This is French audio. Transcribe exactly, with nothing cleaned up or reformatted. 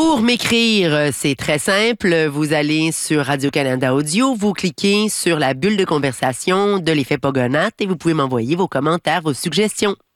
Pour m'écrire, c'est très simple. Vous allez sur Radio-Canada Audio, vous cliquez sur la bulle de conversation de l'effet Pogonath et vous pouvez m'envoyer vos commentaires, vos suggestions.